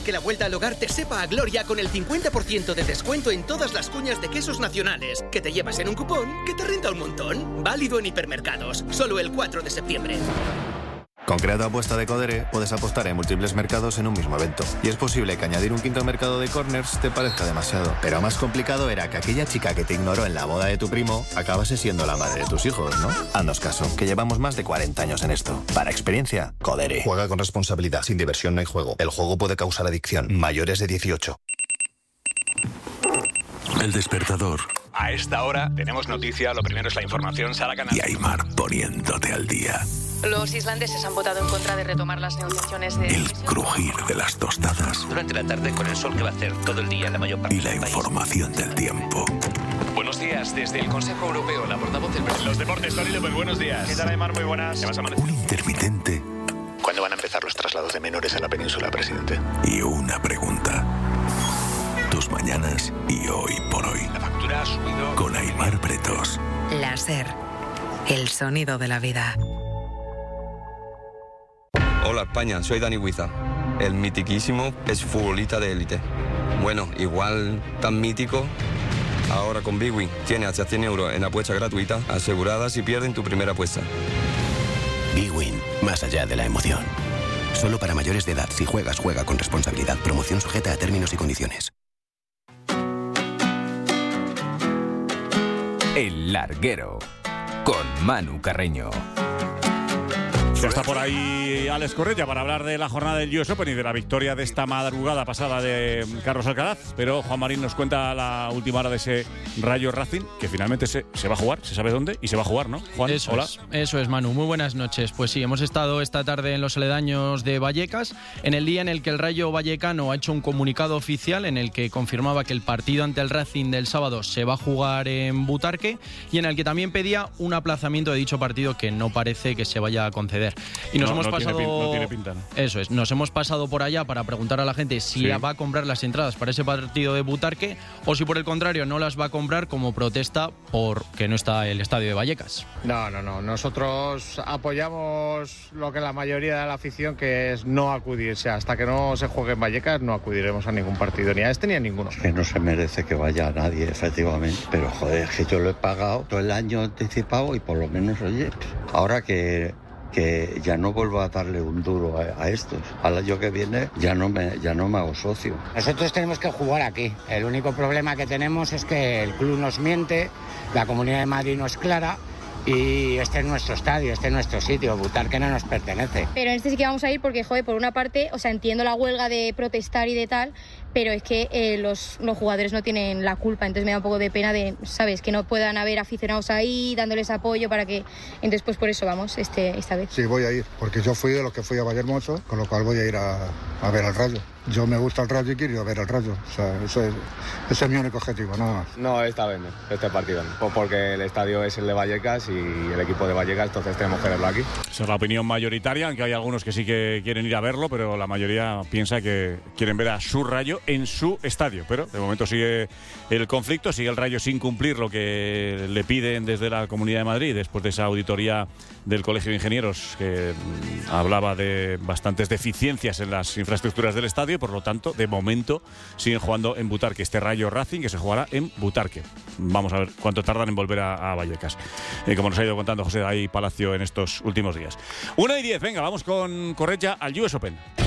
Que la vuelta al hogar te sepa a gloria con el 50% de descuento en todas las cuñas de quesos nacionales. Que te llevas en un cupón que te renta un montón. Válido en hipermercados. Solo el 4 de septiembre. Con Creato Apuesta de Codere puedes apostar en múltiples mercados en un mismo evento. Y es posible que añadir un quinto mercado de corners te parezca demasiado. Pero más complicado era que aquella chica que te ignoró en la boda de tu primo acabase siendo la madre de tus hijos, ¿no? Haznos caso, que llevamos más de 40 años en esto. Para experiencia, Codere. Juega con responsabilidad. Sin diversión no hay juego. El juego puede causar adicción. Mayores de 18. El despertador. A esta hora tenemos noticia. Lo primero es la información. Sara Canal. Y Aimar poniéndote al día. Los islandeses han votado en contra de retomar las negociaciones de... El crujir de las tostadas. Durante la tarde con el sol que va a hacer todo el día en la mayor parte y la del país. Información del tiempo. Buenos días, desde el Consejo Europeo, la portavoz del presidente. Los deportes, Tony López, buenos días. ¿Qué tal, Aimar? Muy buenas. ¿Qué vas a amanecer? Un intermitente. ¿Cuándo van a empezar los traslados de menores a la península, presidente? Y una pregunta. Tus mañanas y hoy por hoy. La factura ha subido. Con Aimar Pretos. La SER. El sonido de la vida. Hola España, soy Dani Huiza. El mitiquísimo es futbolista de élite. Bueno, igual tan mítico. Ahora con Bwin tiene hasta 100 euros en apuestas gratuitas aseguradas si pierden tu primera apuesta. Bwin, más allá de la emoción. Solo para mayores de edad. Si juegas, juega con responsabilidad. Promoción sujeta a términos y condiciones. El Larguero, con Manu Carreño. Ya está por ahí Alex Correia para hablar de la jornada del US Open y de la victoria de esta madrugada pasada de Carlos Alcaraz. Pero Juan Marín nos cuenta la última hora de ese Rayo Racing, que finalmente se va a jugar, se sabe dónde y se va a jugar, ¿no? Juan, hola. Eso es, Manu. Muy buenas noches. Pues sí, hemos estado esta tarde en los aledaños de Vallecas, en el día en el que el Rayo vallecano ha hecho un comunicado oficial en el que confirmaba que el partido ante el Racing del sábado se va a jugar en Butarque y en el que también pedía un aplazamiento de dicho partido que no parece que se vaya a conceder. Y nos hemos pasado. No tiene pinta, ¿no? Eso es, nos hemos pasado por allá para preguntar a la gente si va a comprar las entradas para ese partido de Butarque o si por el contrario no las va a comprar como protesta porque no está el estadio de Vallecas. No. Nosotros apoyamos lo que la mayoría de la afición, que es no acudirse. Hasta que no se juegue en Vallecas no acudiremos a ningún partido, ni a este ni a ninguno. Que no se merece que vaya nadie, efectivamente. Pero joder, es que yo lo he pagado todo el año anticipado y por lo menos, oye, ahora que ya no vuelvo a darle un duro a estos. Al año que viene ya no me hago socio. Nosotros tenemos que jugar aquí. El único problema que tenemos es que el club nos miente, la Comunidad de Madrid no es clara y este es nuestro estadio, este es nuestro sitio. Butarque no nos pertenece. Pero en este sí que vamos a ir porque, joder, por una parte, o sea, entiendo la huelga de protestar y de tal, pero es que los jugadores no tienen la culpa, entonces me da un poco de pena de, ¿sabes?, que no puedan haber aficionados ahí dándoles apoyo para que... Entonces, pues por eso vamos esta vez. Sí, voy a ir, porque yo fui de los que fui a Vallehermoso, con lo cual voy a ir a ver al Rayo. Yo me gusta el Rayo y quiero ir a ver al Rayo. O sea, ese es mi único objetivo, nada más. No, esta vez no, este partido no. Porque el estadio es el de Vallecas y el equipo de Vallecas, entonces tenemos que verlo aquí. Esa es la opinión mayoritaria, aunque hay algunos que sí que quieren ir a verlo, pero la mayoría piensa que quieren ver a su Rayo en su estadio. Pero de momento sigue el conflicto, sigue el Rayo sin cumplir lo que le piden desde la Comunidad de Madrid, después de esa auditoría del Colegio de Ingenieros que hablaba de bastantes deficiencias en las infraestructuras del estadio. Por lo tanto, de momento siguen jugando en Butarque, este Rayo Racing que se jugará en Butarque. Vamos a ver cuánto tardan en volver a Vallecas. Como nos ha ido contando José Daí Palacio en estos últimos días. 1:10, venga, vamos con Correia al US Open.